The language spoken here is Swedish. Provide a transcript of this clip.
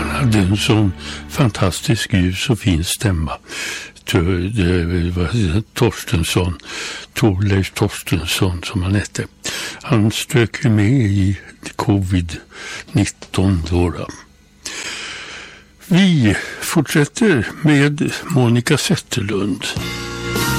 hade en sån fantastisk ljus och fin stämma. Torleif Torstensson som han hette. Han strök ju med i covid-19 då. Vi fortsätter med Monica Zetterlund.